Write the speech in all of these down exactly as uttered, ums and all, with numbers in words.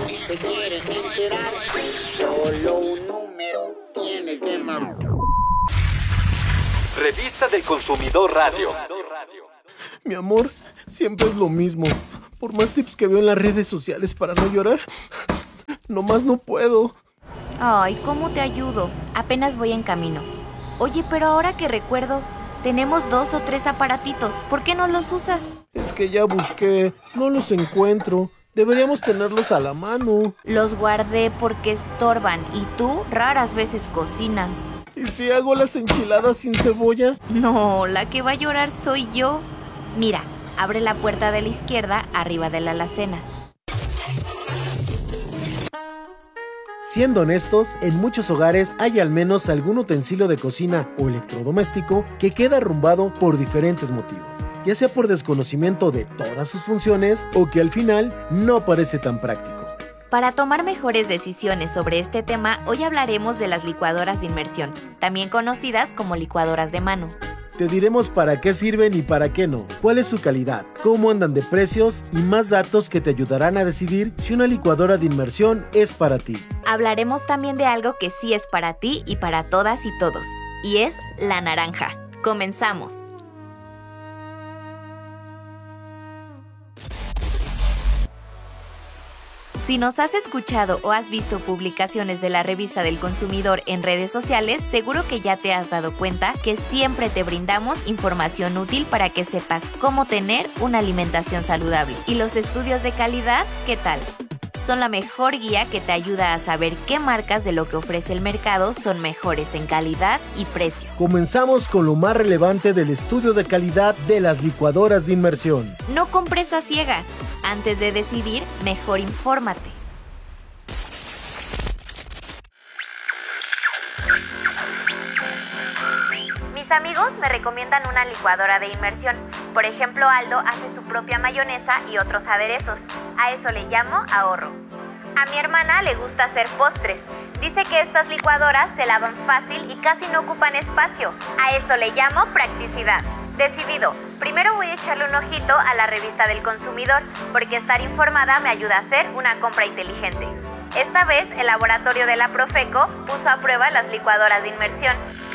se quiere enterar, solo un número tiene que marcar. Revista del Consumidor Radio. Mi amor, siempre es lo mismo. Por más tips que veo en las redes sociales para no llorar, nomás no puedo. Ay, ¿cómo te ayudo? Apenas voy en camino. Oye, pero ahora que recuerdo, tenemos dos o tres aparatitos. ¿Por qué no los usas? Es que ya busqué, no los encuentro. Deberíamos tenerlos a la mano. Los guardé porque estorban y tú raras veces cocinas. ¿Y si hago las enchiladas sin cebolla? No, la que va a llorar soy yo. Mira, abre la puerta de la izquierda arriba de la alacena. Siendo honestos, en muchos hogares hay al menos algún utensilio de cocina o electrodoméstico que queda arrumbado por diferentes motivos, ya sea por desconocimiento de todas sus funciones o que al final no parece tan práctico. Para tomar mejores decisiones sobre este tema, hoy hablaremos de las licuadoras de inmersión, también conocidas como licuadoras de mano. Te diremos para qué sirven y para qué no, cuál es su calidad, cómo andan de precios y más datos que te ayudarán a decidir si una licuadora de inmersión es para ti. Hablaremos también de algo que sí es para ti y para todas y todos, y es la naranja. ¡Comenzamos! Si nos has escuchado o has visto publicaciones de la Revista del Consumidor en redes sociales, seguro que ya te has dado cuenta que siempre te brindamos información útil para que sepas cómo tener una alimentación saludable. ¿Y los estudios de calidad, qué tal? Son la mejor guía que te ayuda a saber qué marcas de lo que ofrece el mercado son mejores en calidad y precio. Comenzamos con lo más relevante del estudio de calidad de las licuadoras de inmersión. No compres a ciegas. Antes de decidir, mejor infórmate. Mis amigos me recomiendan una licuadora de inmersión. Por ejemplo, Aldo hace su propia mayonesa y otros aderezos. A eso le llamo ahorro. A mi hermana le gusta hacer postres. Dice que estas licuadoras se lavan fácil y casi no ocupan espacio. A eso le llamo practicidad. Decidido, primero voy a echarle un ojito a la Revista del Consumidor, porque estar informada me ayuda a hacer una compra inteligente. Esta vez, el laboratorio de la Profeco puso a prueba las licuadoras de inmersión.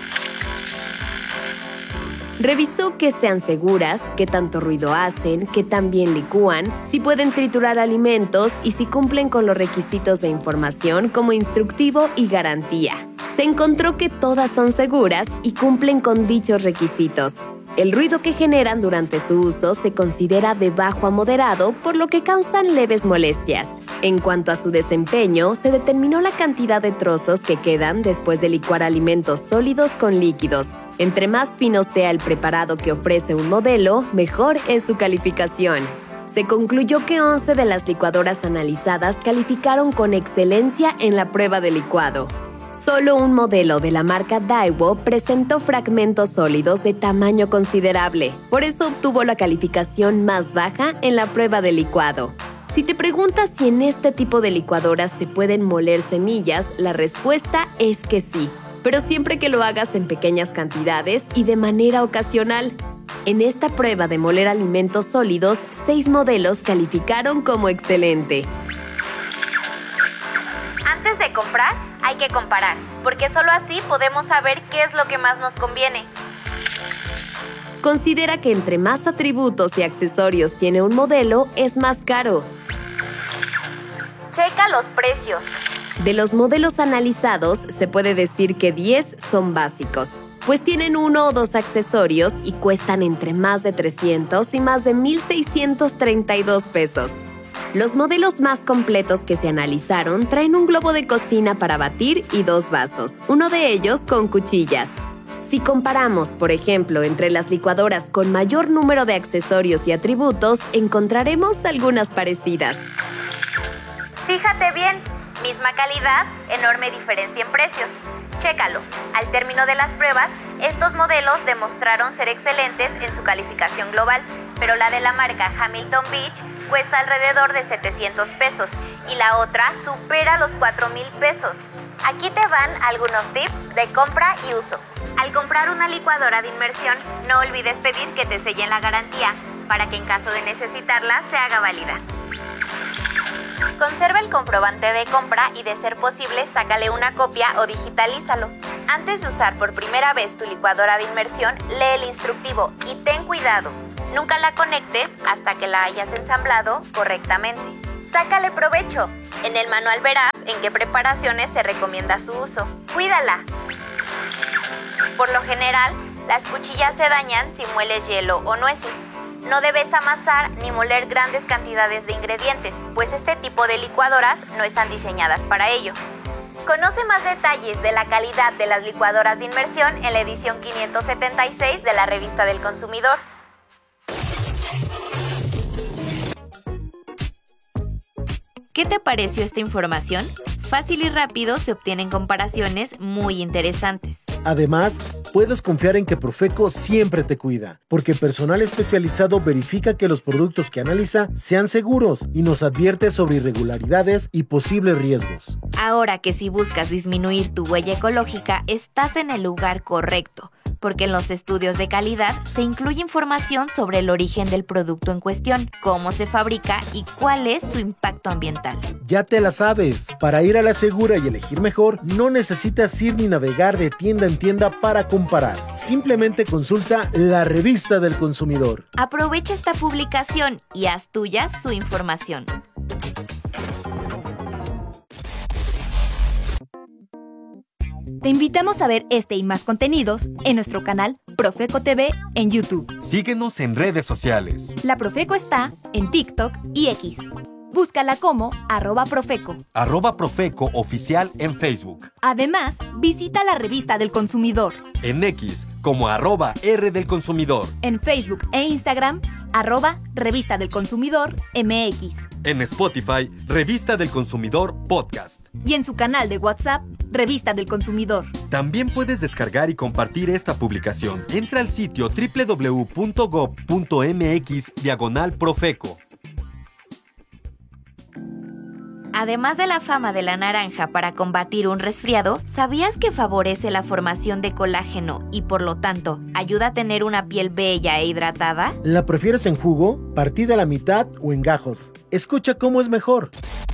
Revisó que sean seguras, qué tanto ruido hacen, qué tan bien licúan, si pueden triturar alimentos y si cumplen con los requisitos de información como instructivo y garantía. Se encontró que todas son seguras y cumplen con dichos requisitos. El ruido que generan durante su uso se considera de bajo a moderado, por lo que causan leves molestias. En cuanto a su desempeño, se determinó la cantidad de trozos que quedan después de licuar alimentos sólidos con líquidos. Entre más fino sea el preparado que ofrece un modelo, mejor es su calificación. Se concluyó que once de las licuadoras analizadas calificaron con excelencia en la prueba de licuado. Solo un modelo de la marca Daiwo presentó fragmentos sólidos de tamaño considerable, por eso obtuvo la calificación más baja en la prueba de licuado. Si te preguntas si en este tipo de licuadoras se pueden moler semillas, la respuesta es que sí, pero siempre que lo hagas en pequeñas cantidades y de manera ocasional. En esta prueba de moler alimentos sólidos, seis modelos calificaron como excelente. Antes de comprar, hay que comparar, porque solo así podemos saber qué es lo que más nos conviene. Considera que entre más atributos y accesorios tiene un modelo, es más caro. Checa los precios. De los modelos analizados, se puede decir que diez son básicos, pues tienen uno o dos accesorios y cuestan entre más de trescientos y más de mil seiscientos treinta y dos pesos. Los modelos más completos que se analizaron traen un globo de cocina para batir y dos vasos, uno de ellos con cuchillas. Si comparamos, por ejemplo, entre las licuadoras con mayor número de accesorios y atributos, encontraremos algunas parecidas. Fíjate bien, misma calidad, enorme diferencia en precios. Chécalo. Al término de las pruebas, estos modelos demostraron ser excelentes en su calificación global, pero la de la marca Hamilton Beach cuesta alrededor de setecientos pesos y la otra supera los cuatro mil pesos. Aquí te van algunos tips de compra y uso. Al comprar una licuadora de inmersión, no olvides pedir que te sellen la garantía para que en caso de necesitarla se haga válida. Conserva el el comprobante de compra y, de ser posible, sácale una copia o digitalízalo. Antes de usar por primera vez tu licuadora de inmersión, lee el instructivo y ten cuidado. Nunca la conectes hasta que la hayas ensamblado correctamente. ¡Sácale provecho! En el manual verás en qué preparaciones se recomienda su uso. ¡Cuídala! Por lo general, las cuchillas se dañan si mueles hielo o nueces. No debes amasar ni moler grandes cantidades de ingredientes, pues este tipo de licuadoras no están diseñadas para ello. Conoce más detalles de la calidad de las licuadoras de inmersión en la edición quinientos setenta y seis de la Revista del Consumidor. ¿Qué te pareció esta información? Fácil y rápido se obtienen comparaciones muy interesantes. Además, puedes confiar en que Profeco siempre te cuida, porque personal especializado verifica que los productos que analiza sean seguros y nos advierte sobre irregularidades y posibles riesgos. Ahora que si buscas disminuir tu huella ecológica, estás en el lugar correcto, porque en los estudios de calidad se incluye información sobre el origen del producto en cuestión, cómo se fabrica y cuál es su impacto ambiental. Ya te la sabes. Para ir a la segura y elegir mejor, no necesitas ir ni navegar de tienda en tienda para comparar. Simplemente consulta la Revista del Consumidor. Aprovecha esta publicación y haz tuya su información. Te invitamos a ver este y más contenidos en nuestro canal Profeco T V en YouTube. Síguenos en redes sociales. La Profeco está en TikTok y X. Búscala como arroba Profeco. Arroba Profeco Oficial en Facebook. Además, visita la Revista del Consumidor. En X como arroba R del Consumidor. En Facebook e Instagram, arroba Revista del Consumidor M X. En Spotify, Revista del Consumidor Podcast. Y en su canal de WhatsApp, Revista del Consumidor. También puedes descargar y compartir esta publicación. Entra al sitio doble u doble u doble u punto gob punto mx diagonal Profeco. Además de la fama de la naranja para combatir un resfriado, ¿sabías que favorece la formación de colágeno y, por lo tanto, ayuda a tener una piel bella e hidratada? ¿La prefieres en jugo, partida a la mitad o en gajos? Escucha cómo es mejor.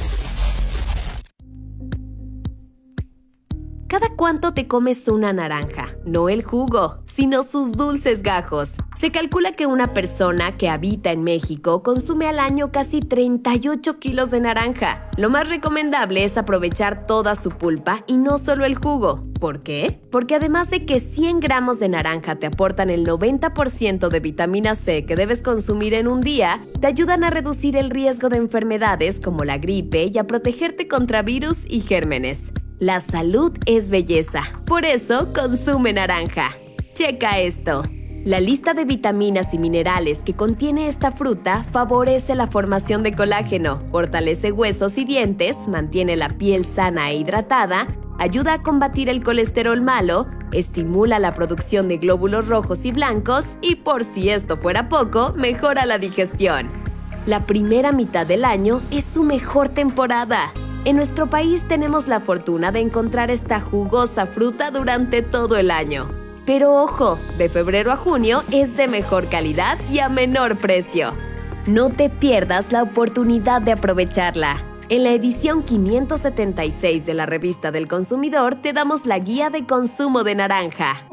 ¿Cada cuánto te comes una naranja? No el jugo, sino sus dulces gajos. Se calcula que una persona que habita en México consume al año casi treinta y ocho kilos de naranja. Lo más recomendable es aprovechar toda su pulpa y no solo el jugo. ¿Por qué? Porque además de que cien gramos de naranja te aportan el noventa por ciento de vitamina C que debes consumir en un día, te ayudan a reducir el riesgo de enfermedades como la gripe y a protegerte contra virus y gérmenes. La salud es belleza, por eso consume naranja. Checa esto. La lista de vitaminas y minerales que contiene esta fruta favorece la formación de colágeno, fortalece huesos y dientes, mantiene la piel sana e hidratada, ayuda a combatir el colesterol malo, estimula la producción de glóbulos rojos y blancos y, por si esto fuera poco, mejora la digestión. La primera mitad del año es su mejor temporada. En nuestro país tenemos la fortuna de encontrar esta jugosa fruta durante todo el año. Pero ojo, de febrero a junio es de mejor calidad y a menor precio. No te pierdas la oportunidad de aprovecharla. En la edición quinientos setenta y seis de la Revista del Consumidor te damos la guía de consumo de naranja.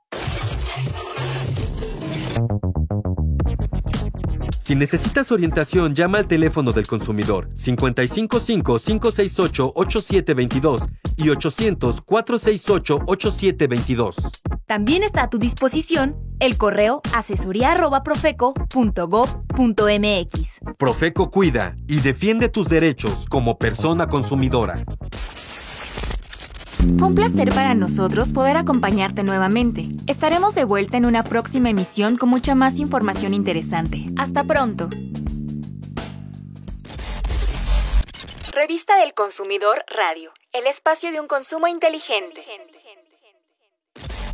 Si necesitas orientación, llama al teléfono del consumidor cincuenta y cinco cinco, cinco seis ocho, ocho siete dos dos y ochocientos, cuatrocientos sesenta y ocho, ochenta y siete veintidós. También está a tu disposición el correo asesoría arroba profeco punto gob punto mx. Profeco cuida y defiende tus derechos como persona consumidora. Fue un placer para nosotros poder acompañarte nuevamente. Estaremos de vuelta en una próxima emisión con mucha más información interesante. Hasta pronto. Revista del Consumidor Radio, el espacio de un consumo inteligente.